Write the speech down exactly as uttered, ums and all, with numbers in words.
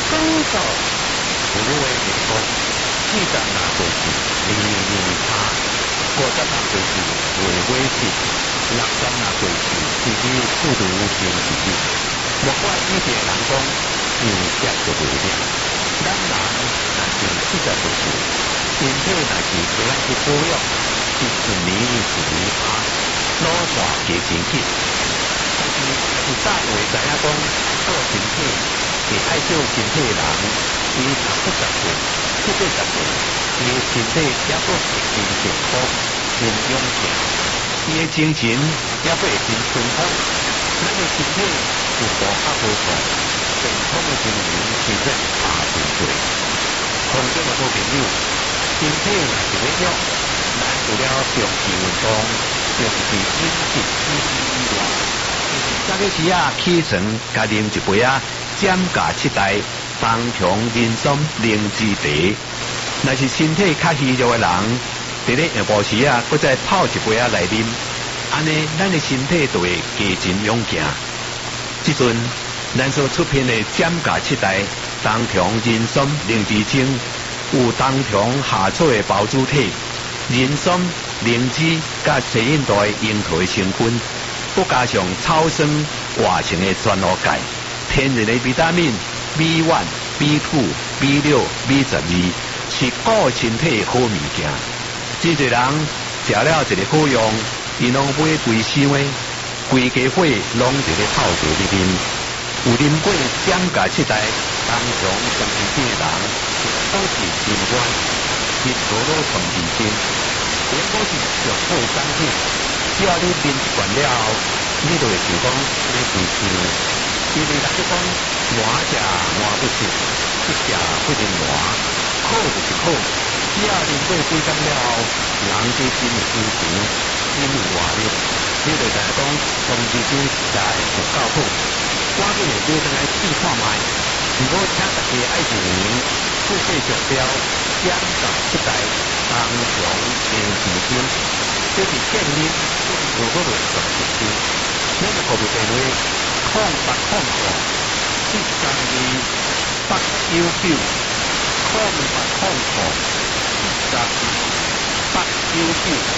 公走。 有位员工，四十那过去，零零零差；五十那过去，为尾息；六十那过去，自己不如前自己。莫怪以前人讲，上接就袂了。咱人若是七十过去，身体若是袂当去保养，一一年一年差，老大加前进。但是有早话知影讲，好身体是爱照身体的人。伊若不十岁，七八十岁，伊的身体也阁会真健康、真勇健，伊的精神也阁会真顺风。咱的身体有大甲无大，健康的精神其实差真多。同这么多朋友，身体若是要弱，咱除了重视运动、重视饮食以外， 早起时啊起床，加啉一杯啊减价七代。当强人参灵芝茶，若是身体较虚弱的人，伫咧下晡时啊，搁再泡一杯啊来啉，安尼咱的身体就会加真勇健。即阵咱所出品的减价七代当强人参灵芝精，有当强下草的包主体、人参、灵芝甲西印度的樱桃的成分，搁加上草酸活性的全活钙，天然的维他命。B 一 B 二 B 六 B 十二是顾身体好物件，真侪人食了一个好用，伊拢买规箱的，规家伙拢伫咧泡茶里面。有啉过减价七代当强长期的人，都是心肝，是多多长期心，全部是上好产品。只要你啉一罐了后，你就会想讲你自己。因为大家讲麻食麻不吃，不食不能麻，苦就是苦。只要啉过几工了后，人就真有心情，真有活力。你就知影讲，长期间实在有够好。赶紧的买回来试看卖。如果请大家爱一年付费上标，减价七代当强零二斤，这是建议如果袂十一斤，咱就服务电话。空八空五一三二八九九，空八空五一三二八九九。